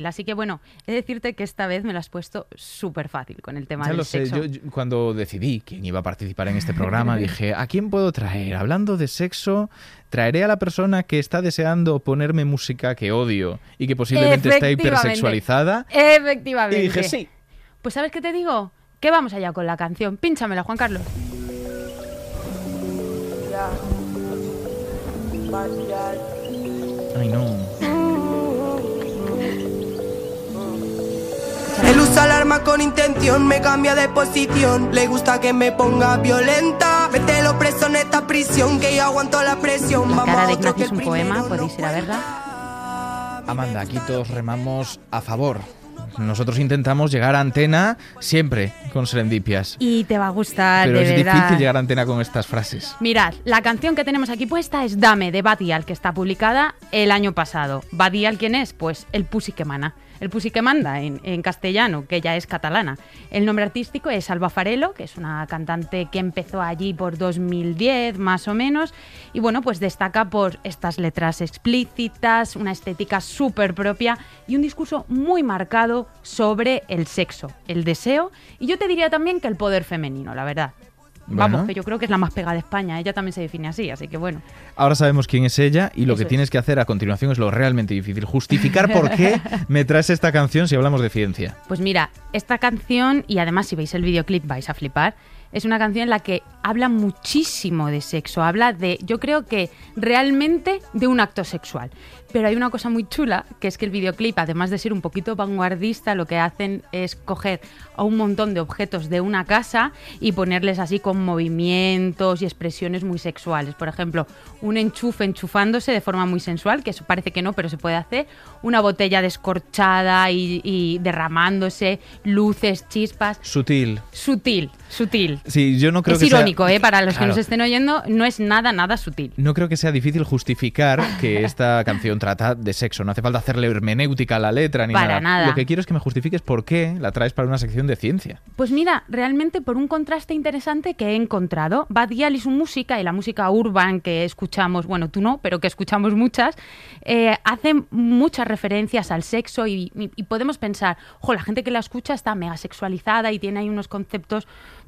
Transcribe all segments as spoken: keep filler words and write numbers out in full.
Así que bueno, he de decirte que esta vez me lo has puesto súper fácil con el tema Ya del lo sé, sexo. yo, yo cuando decidí quién iba a participar en este programa dije, ¿a quién puedo traer? Hablando de sexo, traeré a la persona que está deseando ponerme música que odio y que posiblemente está hipersexualizada. Efectivamente. Y dije, sí. Pues ¿sabes qué te digo? Que vamos allá con la canción. Pínchamela, Juan Carlos. Ay, no. Él usa el arma con intención, me cambia de posición. Le gusta que me ponga violenta. Mételo preso en esta prisión, que yo aguanto la presión. La Vamos cara a de otro Ignacio que es el un poema, primero podéis no ir a verla. cuenta. Amanda, aquí todos remamos a favor. Nosotros intentamos llegar a antena siempre con Serendipias. Y te va a gustar, Pero de es verdad. difícil llegar a antena con estas frases. Mirad, la canción que tenemos aquí puesta es Dame, de Badial, que está publicada el año pasado. ¿Badial quién es? Pues el Pussy que mana. El Pussy que manda en, en castellano, que ya es catalana. El nombre artístico es Alba Farelo, que es una cantante que empezó allí por dos mil diez, más o menos. Y bueno, pues destaca por estas letras explícitas, una estética súper propia y un discurso muy marcado sobre el sexo, el deseo y yo te diría también que el poder femenino, la verdad. Vamos, Bueno. que yo creo que es la más pegada de España. Ella también se define así, así que bueno. Ahora sabemos quién es ella y lo Eso que es. tienes que hacer a continuación es lo realmente difícil. Justificar por qué me traes esta canción si hablamos de ciencia. Pues mira, esta canción, y además si veis el videoclip vais a flipar, es una canción en la que habla muchísimo de sexo, habla de, yo creo que realmente de un acto sexual. Pero hay una cosa muy chula, que es que el videoclip, además de ser un poquito vanguardista, lo que hacen es coger a un montón de objetos de una casa y ponerles así con movimientos y expresiones muy sexuales. Por ejemplo, un enchufe enchufándose de forma muy sensual, que eso parece que no, pero se puede hacer. Una botella descorchada y, y derramándose, luces, chispas. Sutil. Sutil, sutil. Sí, yo no creo Es que sea- irónico, ¿eh? Para los que Claro. nos estén oyendo, no es nada, nada sutil. No creo que sea difícil justificar que esta canción trata de sexo. No hace falta hacerle hermenéutica a la letra ni Para nada. Lo que quiero es que me justifiques por qué la traes para una sección de ciencia. Pues mira, realmente por un contraste interesante que he encontrado, Badial y su música, y la música urban que escuchamos, bueno, tú no, pero que escuchamos muchas, eh, hacen muchas referencias al sexo y, y- y podemos pensar, ojo, la gente que la escucha está mega sexualizada y tiene ahí unos conceptos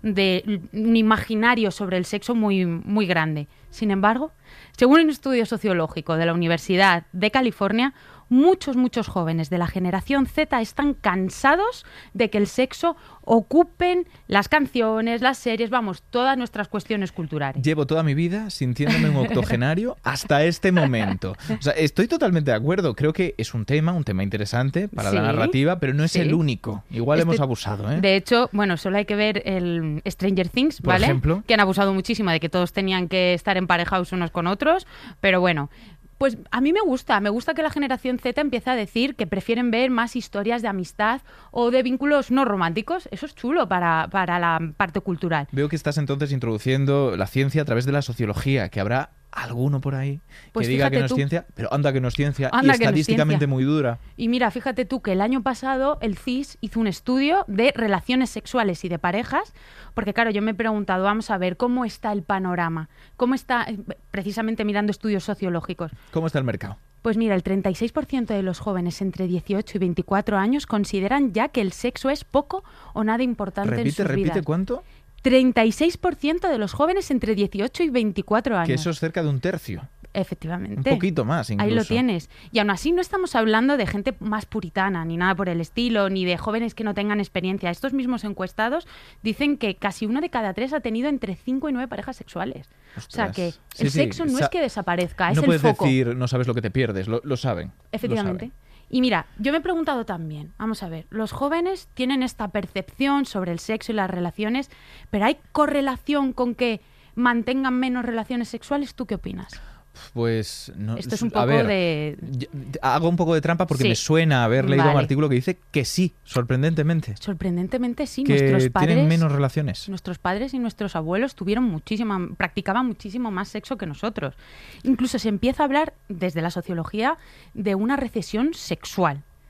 de un imaginario sobre el sexo muy, muy grande. Sin embargo, según un estudio sociológico de la Universidad de California, muchos, muchos jóvenes de la generación Z están cansados de que el sexo ocupen las canciones, las series, vamos, todas nuestras cuestiones culturales. Llevo toda mi vida sintiéndome un octogenario hasta este momento. O sea, estoy totalmente de acuerdo. Creo que es un tema, un tema interesante para Sí, la narrativa, pero no es sí. el único. Igual Este- hemos abusado, ¿eh? De hecho, bueno, solo hay que ver el Stranger Things, Por ¿vale? ejemplo. Que han abusado muchísimo de que todos tenían que estar emparejados unos con otros, pero bueno. Pues a mí me gusta, me gusta que la generación Z empiece a decir que prefieren ver más historias de amistad o de vínculos no románticos. Eso es chulo para, para la parte cultural. Veo que estás entonces introduciendo la ciencia a través de la sociología, que habrá alguno por ahí Pues que diga que fíjate no es tú. ciencia, pero anda que no es ciencia Anda y que no es estadísticamente ciencia. muy dura. Y mira, fíjate tú que el año pasado el C I S hizo un estudio de relaciones sexuales y de parejas, porque claro, yo me he preguntado, vamos a ver, ¿cómo está el panorama? ¿Cómo está, eh, precisamente mirando estudios sociológicos? ¿Cómo está el mercado? Pues mira, el treinta y seis por ciento de los jóvenes entre dieciocho y veinticuatro años consideran ya que el sexo es poco o nada importante en Repite, sus repite, vidas. ¿cuánto? treinta y seis por ciento de los jóvenes entre dieciocho y veinticuatro años. Que eso es cerca de un tercio. Efectivamente. Un poquito más, incluso. Ahí lo tienes. Y aún así no estamos hablando de gente más puritana, ni nada por el estilo, ni de jóvenes que no tengan experiencia. Estos mismos encuestados dicen que casi uno de cada tres ha tenido entre cinco y nueve parejas sexuales. O sea Ostras. que Sí, el sí. sexo no Sa- es que desaparezca, es no el puedes foco. decir, no sabes lo que te pierdes, lo, lo saben. lo Efectivamente. saben. Y mira, yo me he preguntado también, vamos a ver, los jóvenes tienen esta percepción sobre el sexo y las relaciones, pero ¿hay correlación con que mantengan menos relaciones sexuales? ¿Tú qué opinas? Pues no, Esto es un a poco ver, de... y- Hago un poco de trampa porque Sí. me suena haber leído un Vale. artículo que dice que sí, sorprendentemente. Sorprendentemente sí, Que nuestros padres... tienen menos relaciones. Nuestros padres y nuestros abuelos tuvieron muchísima, practicaban muchísimo más sexo que nosotros. Incluso se empieza a hablar desde la sociología de una recesión sexual.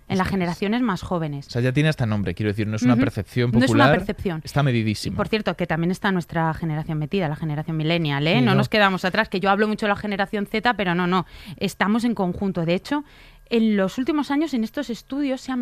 en las generaciones más jóvenes. O sea, ya tiene hasta nombre, quiero decir, no es una uh-huh. percepción popular. No es una percepción. Está medidísimo. Y por cierto, que también está nuestra generación metida, la generación millennial, ¿eh? Sí, no, no nos quedamos atrás, que yo hablo mucho de la generación Z, pero no, no. Estamos en conjunto. De hecho, en los últimos años, en estos estudios, se han